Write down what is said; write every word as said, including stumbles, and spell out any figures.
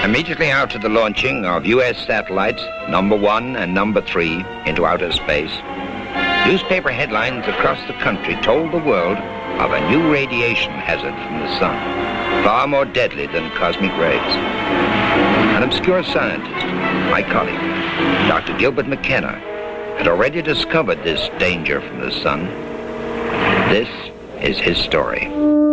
Immediately after the launching of U S satellites number one and number three into outer space, newspaper headlines across the country told the world of a new radiation hazard from the sun, far more deadly than cosmic rays. An obscure scientist, my colleague, Doctor Gilbert McKenna, had already discovered this danger from the sun. This is his story.